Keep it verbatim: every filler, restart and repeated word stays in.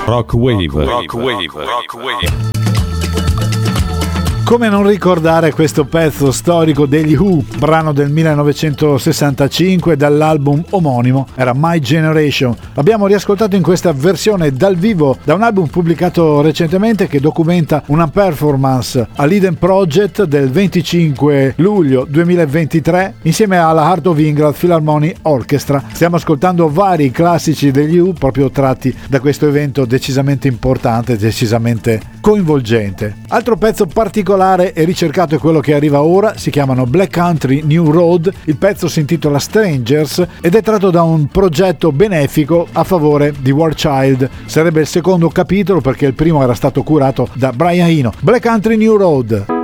Rock Wave. Rock Wave. Rock Wave. Come non ricordare questo pezzo storico degli Who, brano del millenovecentosessantacinque dall'album omonimo, era My Generation. L'abbiamo riascoltato in questa versione dal vivo da un album pubblicato recentemente che documenta una performance all'Eden Project del venticinque luglio duemilaventitré insieme alla Heart of England Philharmonic Orchestra. Stiamo ascoltando vari classici degli Who proprio tratti da questo evento decisamente importante, decisamente coinvolgente. Altro pezzo particolare e ricercato è quello che arriva ora, si chiamano Black Country New Road, il pezzo si intitola Strangers ed è tratto da un progetto benefico a favore di War Child. Sarebbe il secondo capitolo perché il primo era stato curato da Brian Eno. Black Country New Road.